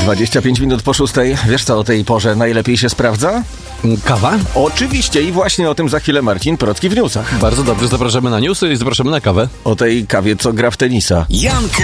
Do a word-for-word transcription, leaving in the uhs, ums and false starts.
dwadzieścia pięć minut po szóstej. Wiesz co o tej porze najlepiej się sprawdza? Kawa? Oczywiście i właśnie o tym za chwilę Marcin Procki w newsach. Bardzo dobrze, zapraszamy na newsy i zapraszamy na kawę. O tej kawie, co gra w tenisa. Janka